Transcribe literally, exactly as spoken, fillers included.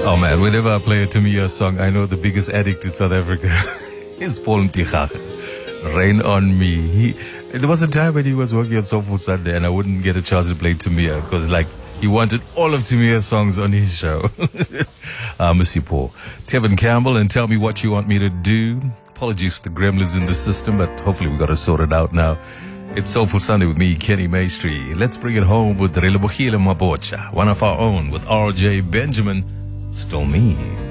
Oh man, whenever I play a Tamia song, I know the biggest addict in South Africa is Paul Mtikhaga. Rain on Me. He, there was a time when he was working on Soulful Sunday and I wouldn't get a chance to play Tamia because like he wanted all of Tamia's songs on his show. I miss you, Paul. Tevin Campbell, and tell me what you want me to do. Apologies for the gremlins in the system, but hopefully we got it sorted out now. It's Soulful Sunday with me, Kenny Maestri. Let's bring it home with Relebohile Mabocha, one of our own, with R J Benjamin. Still Me.